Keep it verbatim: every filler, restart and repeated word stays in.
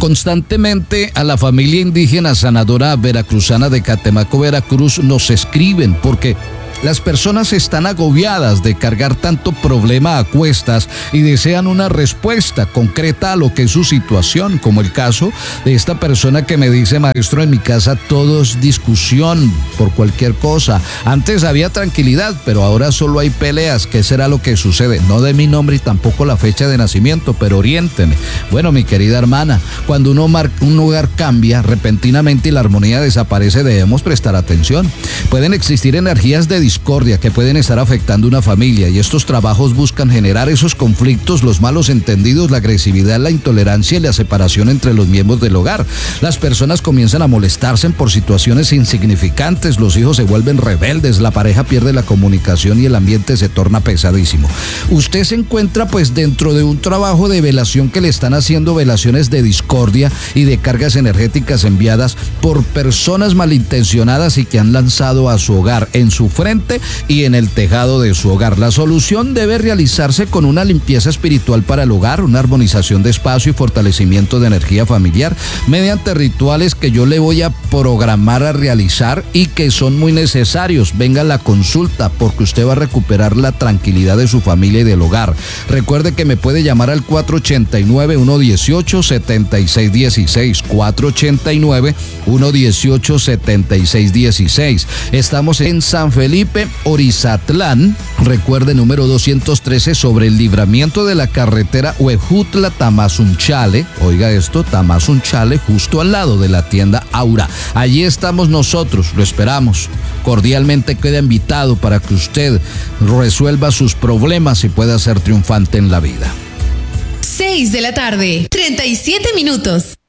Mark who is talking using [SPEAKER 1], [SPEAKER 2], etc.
[SPEAKER 1] Constantemente a la familia indígena sanadora veracruzana de Catemaco, Veracruz, nos escriben porque las personas están agobiadas de cargar tanto problema a cuestas y desean una respuesta concreta a lo que es su situación, como el caso de esta persona que me dice: maestro, en mi casa todo es discusión por cualquier cosa. Antes había tranquilidad, pero ahora solo hay peleas. ¿Qué será lo que sucede? No de mi nombre y tampoco la fecha de nacimiento, pero oriénteme. Bueno, mi querida hermana, cuando uno mar- un hogar cambia repentinamente y la armonía desaparece, debemos prestar atención. Pueden existir energías de discordia que pueden estar afectando una familia, y estos trabajos buscan generar esos conflictos, los malos entendidos, la agresividad, la intolerancia y la separación entre los miembros del hogar. Las personas comienzan a molestarse por situaciones insignificantes, los hijos se vuelven rebeldes, la pareja pierde la comunicación y el ambiente se torna pesadísimo. Usted se encuentra pues dentro de un trabajo de velación que le están haciendo velaciones de discordia y de cargas energéticas enviadas por personas malintencionadas y que han lanzado a su hogar, en su frente y en el tejado de su hogar. La solución debe realizarse con una limpieza espiritual para el hogar, una armonización de espacio y fortalecimiento de energía familiar mediante rituales que yo le voy a programar a realizar y que son muy necesarios. Venga a la consulta porque usted va a recuperar la tranquilidad de su familia y del hogar. Recuerde que me puede llamar al cuatro ochenta y nueve, ciento dieciocho, setenta y seis dieciséis, cuatro ochenta y nueve, ciento dieciocho, setenta y seis dieciséis. Estamos en San Felipe, Orizatlán. Recuerde, número doscientos trece, sobre el libramiento de la carretera Huejutla-Tamazunchale. Oiga esto, Tamazunchale, justo al lado de la tienda Aura. Allí estamos nosotros, lo esperamos. Cordialmente queda invitado para que usted resuelva sus problemas y pueda ser triunfante en la vida.
[SPEAKER 2] seis de la tarde, treinta y siete minutos.